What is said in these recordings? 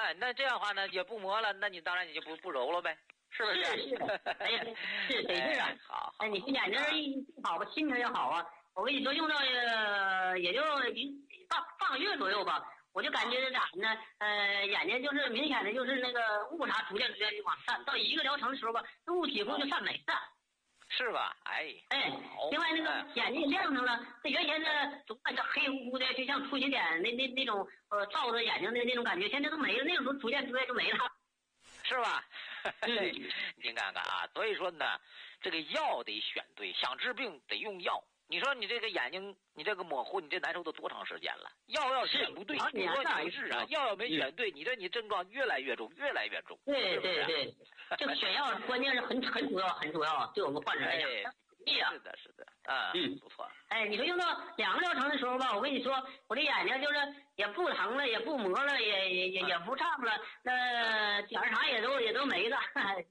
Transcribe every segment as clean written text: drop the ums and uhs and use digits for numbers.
哎，那这样的话呢，也不磨了，那你当然你就不揉了呗，是不是？ 是，哎呀，是得是啊。 好， 哎，你这眼睛一好吧，心情也好啊。我跟你说，用到也就半个月左右吧，我就感觉咋呢？眼睛就是明显的就是那个误差逐渐就往散，到一个疗程的时候吧，雾几乎就散没了。 是吧？哎， 另外那个眼睛也亮上了，这原先呢总感觉黑乎乎的，就像出血点那种照着眼睛的那种感觉，现在都没了。那个时候逐渐就没了， 是吧？您看看啊，所以说呢，这个药得选对，想治病得用药。你说你这个眼睛，你这个模糊，你这难受都多长时间了？药要选不对，你说没治啊，药要没选对，你症状越来越重，越来越重。 对，这个选药关键是很主要，对我们患者来讲。 是的，啊，不错。 哎，你说用到2个疗程的时候吧，我跟你说，我这眼睛就是也不疼了，也不磨了，也不胀了，那点啥也都没了。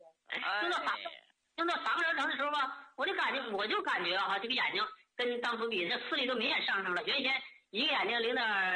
用到3个疗程的时候吧，我就感觉啊，这个眼睛跟当初比，这视力都明显上升了。原先一个眼睛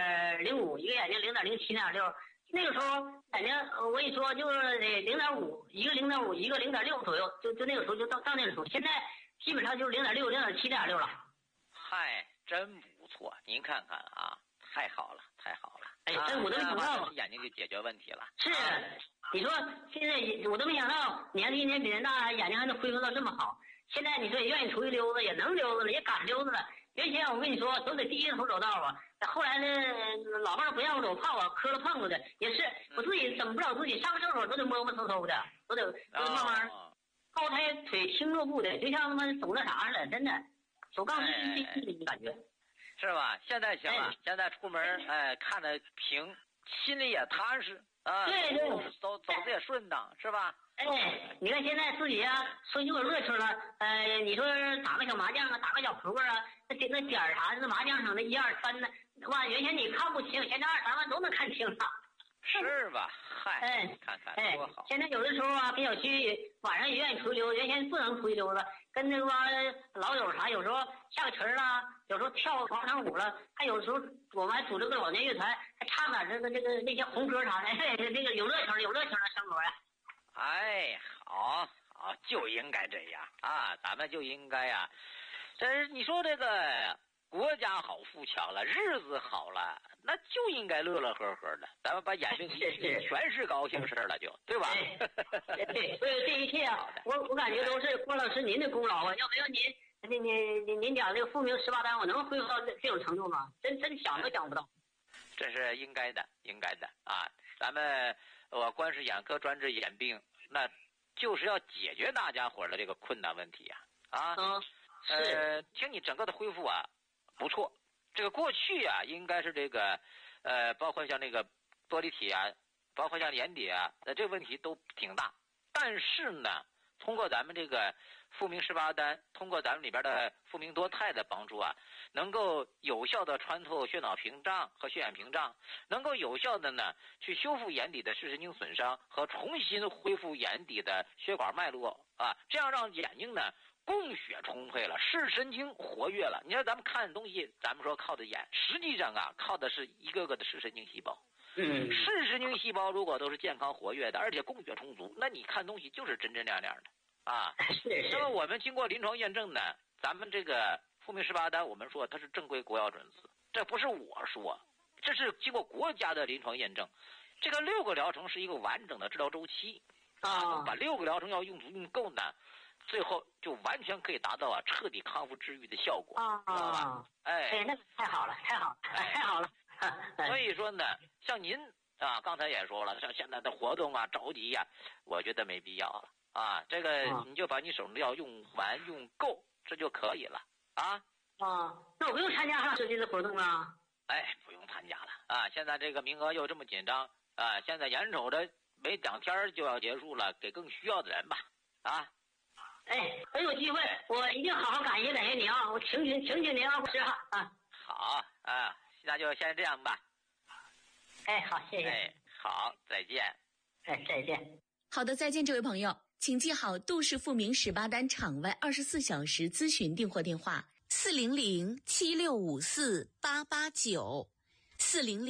0.05，一个眼睛0.07.6，那个时候眼睛我跟你说就是0.5，一个0.5，一个0.6左右，就那个时候就到那个时候，现在基本上就是0.6、0.7.6了。 嗨，真不错，您看看啊，太好了。 哎，这我都没想到， 眼睛就解决问题了。 是，你说现在我都没想到，年纪一年比人大，眼睛还能恢复到这么好。现在你说也愿意出去溜达，也能溜达了，也敢溜达了。原先我跟你说都得低着头走道啊，后来呢，老伴不让我走，怕我磕了碰了的，也是我自己怎么不知道自己上个厕所都得摸摸偷的，都得慢慢高抬腿轻落步的，就像他妈走那啥似的，真的走钢丝的感觉。 是吧？现在行了，现在出门看得平，心里也踏实啊。 对， 走的也顺当，是吧？ 哎，你看现在自己啊，说有热情了，你说打个小麻将啊，打个小扑克啊，那点啥的，那麻将上的1、2、3的，哇，原先你看不清，现在2、3万都能看清了。 是吧？嗨，看看多好！ 现在有的时候啊，跟小区晚上也愿意出去溜达，原先不能出去溜达，跟那帮老友啥，有时候下个棋啦，有时候跳广场舞了，还有时候我们还组织个老年乐团，还唱点那些红歌啥的，那个有热情的生活呀。 哎，好，就应该这样啊，咱们就应该呀，这你说这个。国家好富强了，日子好了，那就应该乐乐呵呵的。咱们把眼睛全是高兴事了，对吧？ 对，所以这一切啊，我感觉都是郭老师您的功劳啊！要没有您讲这个复明18单，我能恢复到这种程度吗？真想都想不到。 这是应该的啊！咱们光是眼科专治眼病，那就是要解决大家伙的这个困难问题啊！听你整个的恢复啊。不错，这个过去啊，应该是这个，包括像那个玻璃体啊，包括像眼底啊，这个问题都挺大。但是呢，通过咱们这个复明18单，通过咱们里边的复明多肽的帮助啊，能够有效的穿透血脑屏障和血眼屏障，能够有效的呢去修复眼底的视神经损伤和重新恢复眼底的血管脉络啊，这样让眼睛呢。供血充沛了，视神经活跃了。你说咱们看东西，咱们说靠的眼，实际上啊，靠的是一个个的视神经细胞。视神经细胞如果都是健康活跃的，而且供血充足，那你看东西就是真真亮亮的啊。那么我们经过临床验证呢，咱们这个复明18单，我们说它是正规国药准字，这不是我说，这是经过国家的临床验证。这个6个疗程是一个完整的治疗周期啊，把6个疗程要用足用够呢。最后就完全可以达到彻底康复治愈的效果啊！ 哎，那太好了，太好了！ 所以说呢，像您啊，刚才也说了，像现在的活动啊、着急呀，我觉得没必要了啊。这个你就把你手上的药用完用够，这就可以了啊。 那我不用参加上设计的活动啊？ 哎，不用参加了啊！现在这个名额又这么紧张啊，现在眼瞅着没2天就要结束了，给更需要的人吧啊！ 哎，很有机会，我一定好好感谢你啊！我请您啊，老师啊。 好啊，那就先这样吧。 哎，好，谢谢。 哎，好，再见。 哎，再见。 好的，再见，这位朋友，请记好杜氏复明18单场外24小时咨询订货电话：400-7654-889，400。